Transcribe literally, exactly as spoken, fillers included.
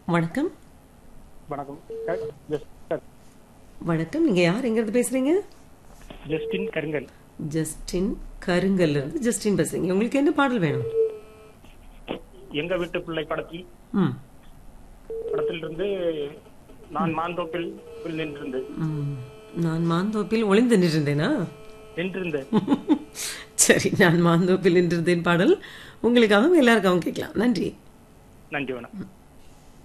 வணக்கம். வணக்கம். க- ஜஸ்- க- வணக்கம். நீங்க யார் எங்க இருந்து பேசுறீங்க? ஜஸ்டின் கருங்கல். ஜஸ்டின் கருங்கல்ல இருந்து ஜஸ்டின் பேசுறீங்க. உங்களுக்கு என்ன பாடல் வேணும்? எங்க வீட்டு பிள்ளை படத்தில் ம். படத்திலிருந்து நான் மாந்தோப்பில் புல் நின்றிருந்து ம். நான் மாந்தோப்பில் ஒளிந்து நின்றிருந்தேனா? நின்றிருந்து சரி, நான் மாந்தோப்பில் நின்றிருந்தேன் பாடல் உங்களுக்காகவும் எல்லாருக்காகவும் கேட்கலாம். நன்றி. நன்றி வணக்கம்.